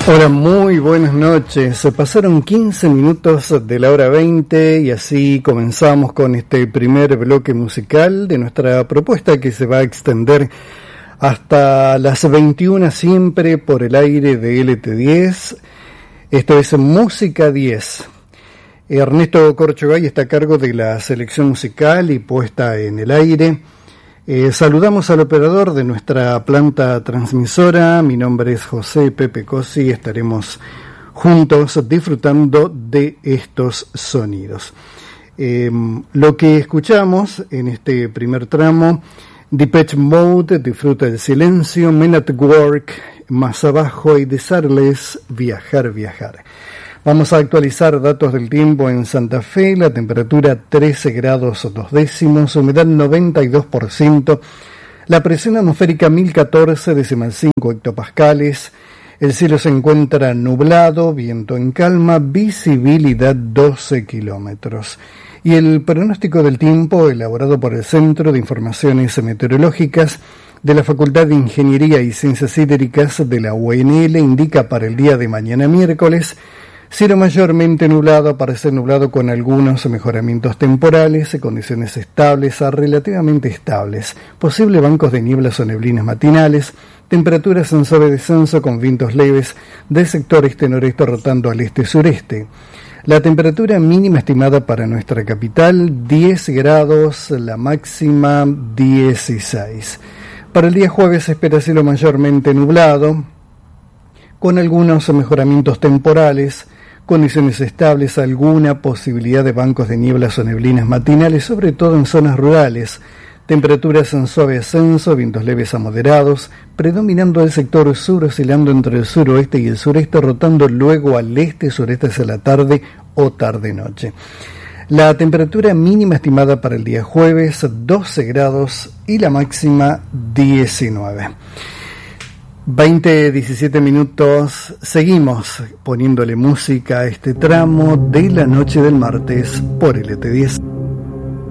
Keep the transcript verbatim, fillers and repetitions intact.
Hola, muy buenas noches. Se pasaron quince minutos de la hora veinte y así comenzamos con este primer bloque musical de nuestra propuesta que se va a extender hasta las veintiuna, siempre por el aire de L T diez. Esto es Música diez. Ernesto Corchogay está a cargo de la selección musical y puesta en el aire. Eh, saludamos al operador de nuestra planta transmisora. Mi nombre es José Pepe Cosi. Estaremos juntos disfrutando de estos sonidos. Eh, lo que escuchamos en este primer tramo: Depeche Mode, Disfruta el silencio; Men at Work, Más abajo; y Desireless, Viajar, viajar. Vamos a actualizar datos del tiempo en Santa Fe. La temperatura trece grados dos décimos, humedad noventa y dos por ciento, la presión atmosférica mil catorce decimal cinco hectopascales, el cielo se encuentra nublado, viento en calma, visibilidad doce kilómetros. Y el pronóstico del tiempo elaborado por el Centro de Informaciones Meteorológicas de la Facultad de Ingeniería y Ciencias Hídricas de la U N L indica para el día de mañana miércoles: cielo mayormente nublado, aparece nublado con algunos mejoramientos temporales, condiciones estables a relativamente estables, posible bancos de nieblas o neblinas matinales, temperaturas en suave descenso con vientos leves del sector este-noreste rotando al este-sureste. La temperatura mínima estimada para nuestra capital, diez grados, la máxima dieciséis. Para el día jueves se espera cielo mayormente nublado, con algunos mejoramientos temporales, condiciones estables, alguna posibilidad de bancos de nieblas o neblinas matinales, sobre todo en zonas rurales, temperaturas en suave ascenso, vientos leves a moderados, predominando el sector sur, oscilando entre el suroeste y el sureste, rotando luego al este-sureste hacia la tarde o tarde-noche. La temperatura mínima estimada para el día jueves, doce grados, y la máxima diecinueve. veinte, diecisiete minutos, seguimos poniéndole música a este tramo de la noche del martes por L T diez.